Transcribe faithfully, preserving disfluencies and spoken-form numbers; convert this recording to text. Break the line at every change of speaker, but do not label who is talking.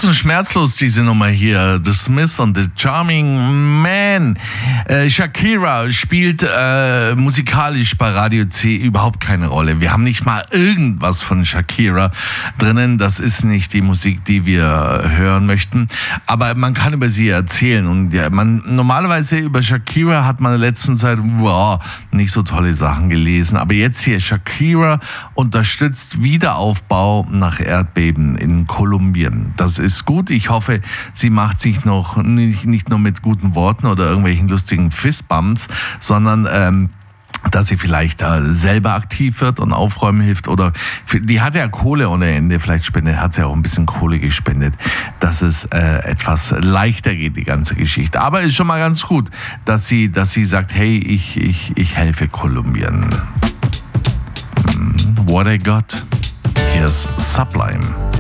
Kurz und schmerzlos diese Nummer hier. The Smiths und The Charming Man. Äh, Shakira spielt äh, musikalisch bei Radio C überhaupt keine Rolle. Wir haben nicht mal irgendwas von Shakira drinnen. Das ist nicht die Musik, die wir hören möchten. Aber man kann über sie erzählen. Und ja, man normalerweise über Shakira hat man in der letzten Zeit wow, nicht so tolle Sachen gelesen. Aber jetzt hier Shakira unterstützt Wiederaufbau nach Erdbeben in Kolumbien. Das ist gut. Ich hoffe, sie macht sich noch nicht, nicht nur mit guten Worten oder irgendwelchen lustigen Fistbumps, sondern ähm, dass sie vielleicht äh, selber aktiv wird und aufräumen hilft. Oder für, die hat ja Kohle ohne Ende, vielleicht spendet, hat sie auch ein bisschen Kohle gespendet, dass es äh, etwas leichter geht, die ganze Geschichte. Aber ist schon mal ganz gut, dass sie, dass sie sagt, hey, ich, ich, ich helfe Kolumbien. What I Got. Here's Sublime.